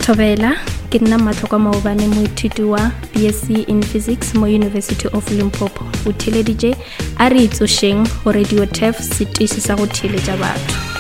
Thobela ke nna Matlhokwa Maobane moithuti wa BSc in Physics mo University of Limpopo. O theleditše a re itsošeng go Radio TEF setisi sa go theletša batho.